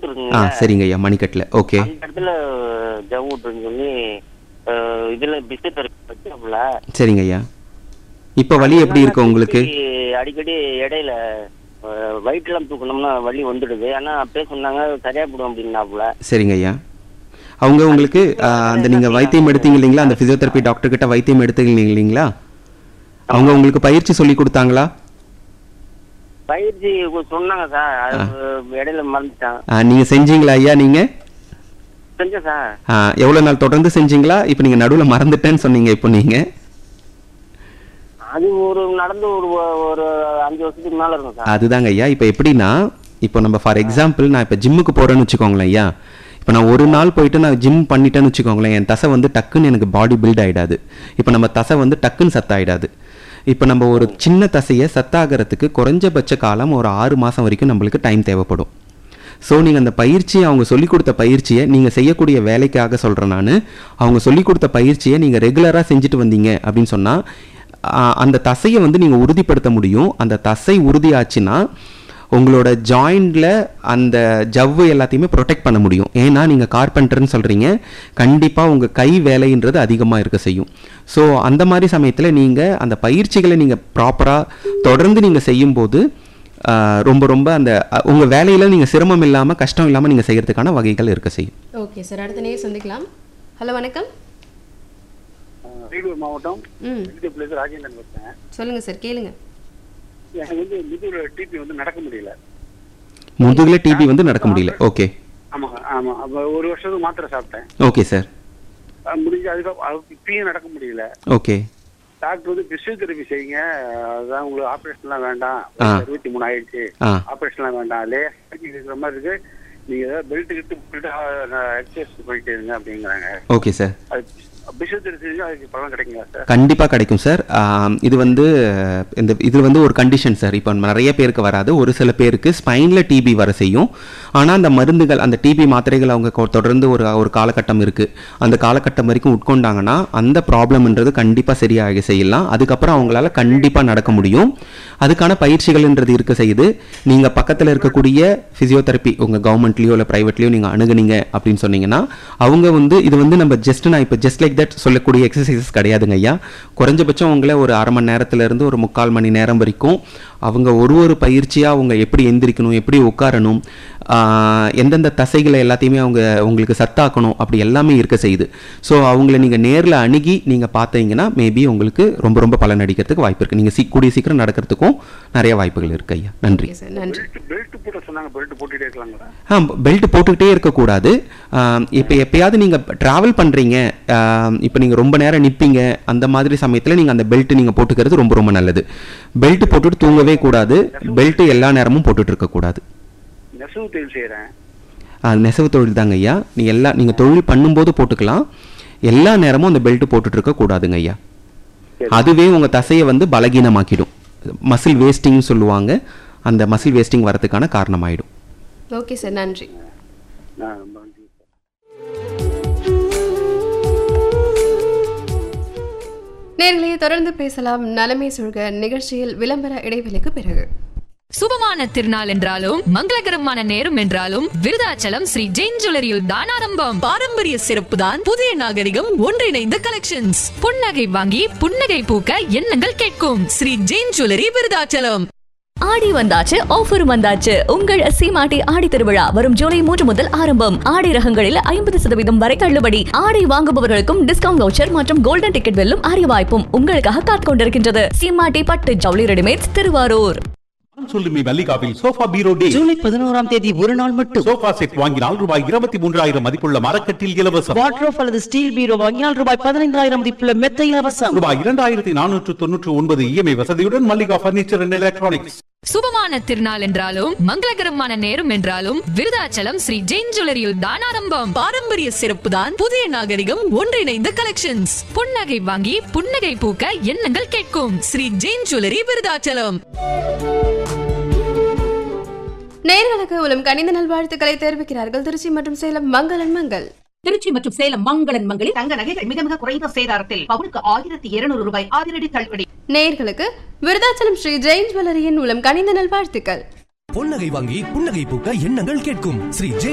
இருக்குங்க. சரிங்க ஐயா, மணிக்கட்டில். ஓகே. அந்த இடத்துல ஜவ்வு விட்டுருன்னு சொல்லி இதுல பிசியோதெரபி வச்சாப்புல. சரிங்க ஐயா. இப்போ வலி எப்படி இருக்கு உங்களுக்கு? அடிக்கடி இடையில வயிற்றுலாம் தூக்கணும்னா வலி வந்துடுது. ஆனா அப்பயே சொன்னாங்க சரியா போடும் அப்படின்னாப்புல. சரிங்க ஐயா. அவங்க உங்களுக்கு அந்த நீங்க வைத்தியம் எடுத்தீங்க இல்லைங்களா, அந்த பிசியோதெரபி டாக்டர் கிட்ட வைத்தியம் எடுத்தீங்க இல்லைங்களா, அவங்க உங்களுக்கு பயிற்சி சொல்லி கொடுத்தாங்களா? பயிற்சி சொன்னாங்க சார், இடையில மறந்துட்டான். நீங்க செஞ்சீங்களா ஐயா? நீங்க செஞ்சேன் சார். எவ்வளவு நாள் தொடர்ந்து செஞ்சீங்களா? இப்போ நீங்க நடுவில் மறந்துட்டேன்னு சொன்னீங்க, இப்போ நீங்க அது நடந்து ஒரு 5 வருஷத்துக்கு மேல இருக்கும் சார். அதுதாங்க ஐயா. இப்போ எப்படின்னா, இப்போ நம்ம ஃபார் எக்ஸாம்பிள் நான் இப்போ ஜிம்முக்கு போறேன்னு வச்சுக்கோங்களேன் ஐயா. இப்போ நான் ஒரு நாள் போயிட்டு நான் ஜிம் பண்ணிட்டேன்னு வச்சுக்கோங்களேன், என் தசை வந்து டக்குன்னு எனக்கு பாடி பில்ட் ஆகிடாது. இப்போ நம்ம தசை வந்து டக்குன்னு சத்தாயிடாது. இப்போ நம்ம ஒரு சின்ன தசையை சத்தாகிறதுக்கு குறைஞ்சபட்ச காலம் ஒரு 6 மாதம் வரைக்கும் நம்மளுக்கு டைம் தேவைப்படும். ஸோ நீங்கள் அந்த பயிற்சியை, அவங்க சொல்லிக் கொடுத்த பயிற்சியை நீங்கள் செய்யக்கூடிய வேலைக்காக சொல்கிறேன் நான், அவங்க சொல்லிக் கொடுத்த பயிற்சியை நீங்கள் ரெகுலராக செஞ்சுட்டு வந்தீங்க அப்படின்னு சொன்னால் அந்த தசையை வந்து நீங்கள் உறுதிப்படுத்த முடியும். அந்த தசை உறுதியாச்சுன்னா உங்களோட ஜாயிண்டில் அந்த ஜவ்வு எல்லாத்தையுமே ப்ரொடெக்ட் பண்ண முடியும். ஏன்னா நீங்கள் கார்பெண்டர்னு சொல்கிறீங்க, கண்டிப்பாக உங்கள் கை வேலைன்றது அதிகமாக இருக்க செய்யும். ஸோ அந்த மாதிரி சமயத்தில் நீங்கள் அந்த பயிற்சிகளை நீங்கள் ப்ராப்பராக தொடர்ந்து நீங்கள் செய்யும்போது ரொம்ப ரொம்ப அந்த உங்கள் வேலையில் நீங்கள் சிரமம் இல்லாமல் கஷ்டம் இல்லாமல் நீங்கள் செய்கிறதுக்கான வகைகள் இருக்க செய்யும். ஓகே சார், அடுத்த நேரம் சந்திக்கலாம். ஹலோ, வணக்கம். வேலூர் மாவட்டம் ராஜேந்திரன் பேசுறேன். சொல்லுங்க சார், கேளுங்க. எனக்கு வந்து முதுகுல டிபி வந்து நடக்க முடியல. முதுகுல டிபி வந்து நடக்க முடியல. ஓகே. ஆமா ஆமா. அப்ப ஒரு வருஷத்துக்கு மாத்திரை சாப்பிட்டேன். Okay sir. முடிஞ்சு அதுக்கப்புறம் இப்பயும் நடக்க முடியல. ஓகே. டாக்டர் வந்து பிசியோதெரபி செய்யுங்க, அதான் உங்களுக்கு ஆபரேஷன்லாம் வேண்டாம், 23 ஆயிடுச்சு, ஆபரேஷன்லாம் வேண்டாம், இருக்கிற மாதிரி இருக்கு, நீங்க ஏதாவது பெல்ட் கிட்டு போட்டு எக்ஸசைஸ் பண்ணிட்டு இருங்க அப்படிங்கிறாங்க. Okay sir. கண்டிப்பாக கிடைக்கும் சார். இது வந்து இது வந்து ஒரு கண்டிஷன் சார். இப்போ நிறைய பேருக்கு வராது, ஒரு சில பேருக்கு ஸ்பைனில் டிபி வர செய்யும். ஆனால் அந்த மருந்துகள், அந்த டிபி மாத்திரைகள் அவங்க தொடர்ந்து ஒரு காலகட்டம் இருக்குது, அந்த காலகட்டம் வரைக்கும் உட்கொண்டாங்கன்னா அந்த ப்ராப்ளம்ன்றது கண்டிப்பாக சரியாக செய்யலாம். அதுக்கப்புறம் அவங்களால கண்டிப்பாக நடக்க முடியும். அதுக்கான பயிற்சிகள்ன்றது இருக்க செய்யுது. நீங்கள் பக்கத்தில் இருக்கக்கூடிய ஃபிசியோதெரப்பி உங்கள் கவர்மெண்ட்லேயோ இல்லை ப்ரைவேட்லேயோ நீங்கள் அணுகுனீங்க அப்படின்னு சொன்னீங்கன்னா அவங்க வந்து இது வந்து நம்ம நான் இப்போ ஜஸ்ட் லைக் தட் சொல்லக்கூடிய எக்ஸசைசஸ் கிடையாதுங்க ஐயா. குறைஞ்சபட்சம் உங்களை ஒரு 1/2 மணி நேரத்திலிருந்து ஒரு 3/4 மணி நேரம் வரைக்கும் அவங்க ஒரு பயிற்சியாக அவங்க எப்படி எந்திரிக்கணும், எப்படி உட்காரணும், எந்தெந்த தசைகளை எல்லாத்தையுமே அவங்க உங்களுக்கு சத்தாக்கணும், அப்படி எல்லாமே இருக்க செய்யுது. ஸோ அவங்கள நீங்கள் நேரில் அணுகி நீங்கள் பார்த்தீங்கன்னா மேபி உங்களுக்கு ரொம்ப ரொம்ப பலன் அடிக்கிறதுக்கு வாய்ப்பு இருக்குது. நீங்கள் கூடிய சீக்கிரம் நடக்கிறதுக்கும் நிறைய வாய்ப்புகள் இருக்கு ஐயா. நன்றி. பெல்ட் போட்டுக்கிட்டே இருக்கக்கூடாது. இப்போ எப்பயாவது நீங்கள் ட்ராவல் பண்ணுறீங்க, இப்போ நீங்கள் ரொம்ப நேரம் நிற்பீங்க, அந்த மாதிரி சமயத்தில் நீங்கள் அந்த பெல்ட் நீங்கள் போட்டுக்கிறது ரொம்ப ரொம்ப நல்லது. பெல்ட் போட்டுட்டு தூங்கவே கூடாது. பெல்ட் எல்லா நேரமும் போட்டுட்டு இருக்கக்கூடாது. நெசவு தொழில் தாங்க ஐயா. நீங்கள் தொழில் பண்ணும்போது போட்டுக்கலாம், எல்லா நேரமும் அந்த பெல்ட் போட்டுட்டு இருக்க கூடாதுங்க ஐயா. அதுவே உங்கள் தசையை வந்து பலகீனமாக்கிடும். மசில் வேஸ்டிங் சொல்லுவாங்க, அந்த மசில் வேஸ்டிங் வரதுக்கான காரணமாயிடும். ஓகே சார், நன்றி. நேர்களே, தொடர்ந்து பேசலாம். நலமே சொல்க நிகழ்ச்சியில் விளம்பர இடைவெளிக்கு பிறகு. சுபமான திருநாள் என்றாலும் மங்களகரமான நேரம் என்றாலும் விருதாச்சலம் ஸ்ரீ ஜெயின் ஜுவல்லரியில் தான் ஆரம்பம். பாரம்பரிய சிறப்பு தான் புதிய நாகரிகம் ஒன்றிணைந்த கலெக்ஷன்ஸ். புன்னகை வாங்கி புன்னகை பூக்க எண்ணங்கள் கேட்கும். ஸ்ரீ ஜெயின் ஜுவல்லரி, விருதாச்சலம். ஆடி வந்தாச்சு, ஆஃபர் வந்தாச்சு. உங்கள் சீமாட்டி ஆடி திருவிழா வரும் ஜூலை 3 முதல் ஆரம்பம். ஆடை ரகங்களில் 50% வரை தள்ளுபடி. ஆடை வாங்குபவர்களுக்கும் டிஸ்கவுண்ட் வவுச்சர் மற்றும் கோல்டன் டிக்கெட் வெல்லும் அரிய வாய்ப்பும் உங்களுக்காக காத்துக் கொண்டிருக்கின்றது. சீமாட்டி பட்டு ஜவுளி ரெடிமேட்ஸ், திருவாரூர். சொல்லுமி மல்லிகாவில் சோஃபா பீரோ டே ஜூலை 11ஆம் தேதி ஒரு நாள் மட்டும். சோஃபா செட் வாங்கினால் ரூபாய் 23,000 மதிப்புள்ள மரக்கட்டில் இலவசம். வார்ட்ரோப் அல்லது ஸ்டீல் பீரோ வாங்கினால் ரூபாய் 15,000 மதிப்புள்ள மெத்தை இலவசம். ரூபாய் 2,499 இஎம்ஐ வசதியுடன் மல்லிகா பர்னிச்சர் அண்ட் எலக்ட்ரானிக்ஸ். சுபமான திருநாள் என்றாலும் மங்களகரமான நேரம் என்றாலும் விருதாச்சலம் ஸ்ரீ ஜெயின் ஜுவல்லரியில் தான் ஆரம்பம். பாரம்பரிய சிறப்பு தான் புதிய நாகரிகம் ஒன்றிணைந்த கலெக்ஷன்ஸ். புன்னகை வாங்கி புன்னகை பூக்க எண்ணங்கள் கேட்கும். ஸ்ரீ ஜெயின் ஜுவல்லரி, விருதாச்சலம். நேயர்களுக்கு உலம் கனிந்த நல்வாழ்த்துக்களை தெரிவிக்கிறார்கள் திருச்சி மற்றும் சேலம் மங்களன் மங்கள். திருச்சி மற்றும் சேலம் மங்களன் மங்களில் தங்க நகைகள் மிக மிக குறைந்த சேதாரத்தில் பவுனுக்கு 1,200 ரூபாய் அதிரடி தள்ளுபடி. நேயர்களுக்கு விருதாச்சலம் ஸ்ரீ ஜெயின் ஜுவல்லரியின் உலம் கனிந்த நல்வாழ்த்துக்கள். பொன்னகை வாங்கி புன்னகை பூக்க எண்ணங்கள் கேட்கும். ஸ்ரீ ஜெயின்